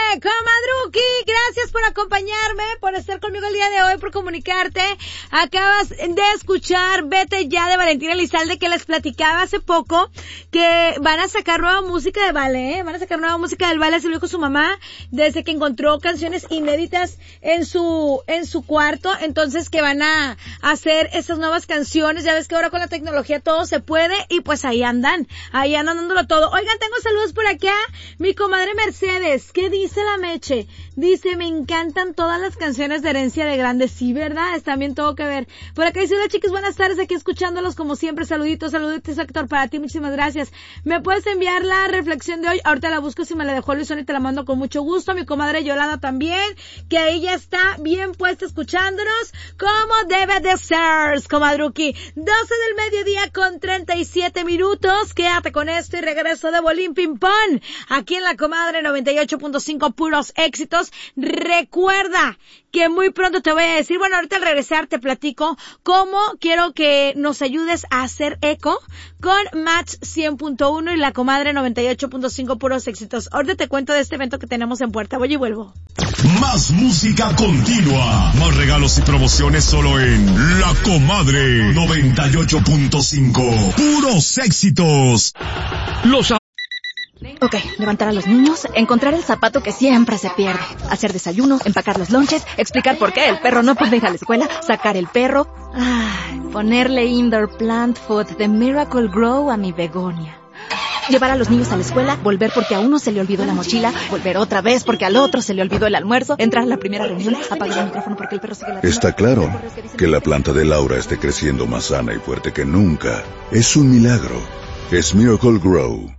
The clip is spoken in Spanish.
Comadruki, gracias por acompañarme, por estar conmigo el día de hoy, por comunicarte. Acabas de escuchar Vete Ya de Valentina Elizalde, que les platicaba hace poco que van a sacar nueva música de Vale, van a sacar nueva música del Vale, se lo dijo su mamá, desde que encontró canciones inéditas en su cuarto, entonces que van a hacer esas nuevas canciones. Ya ves que ahora con la tecnología todo se puede, y pues ahí andan dándolo todo. Oigan, tengo saludos por acá, mi comadre Mercedes, ¿qué dice la Meche? Dice, me encantan todas las canciones de Herencia de Grande. Sí, ¿verdad? Están bien, todo que ver. Por acá dice, hola chicos, buenas tardes, aquí escuchándolos como siempre. Saluditos, Héctor, para ti, muchísimas gracias. ¿Me puedes enviar la reflexión de hoy? Ahorita la busco, si me la dejó Luisón, y te la mando con mucho gusto. Mi comadre Yolanda también, que ahí ya está bien puesta escuchándonos como debe de ser, comadruki. 12 del mediodía con 37 minutos. Quédate con esto y regreso de Bolín Ping Pong aquí en la comadre 98.5, puros éxitos. Recuerda que muy pronto te voy a decir, bueno, ahorita al regresar te platico cómo quiero que nos ayudes a hacer eco con Match 100.1 y la comadre 98.5, puros éxitos. Ahorita te cuento de este evento que tenemos en puerta. Voy y vuelvo. Más música continua, más regalos y promociones solo en la comadre 98.5, puros éxitos. Ok, levantar a los niños, encontrar el zapato que siempre se pierde, hacer desayuno, empacar los lonches, explicar por qué el perro no puede ir a la escuela, sacar el perro, ponerle indoor plant food de Miracle Grow a mi begonia. Llevar a los niños a la escuela, volver porque a uno se le olvidó la mochila, volver otra vez porque al otro se le olvidó el almuerzo, entrar a la primera reunión, apagar el micrófono porque el perro sigue la... Está claro que la planta de Laura esté creciendo más sana y fuerte que nunca. Es un milagro. Es Miracle Grow.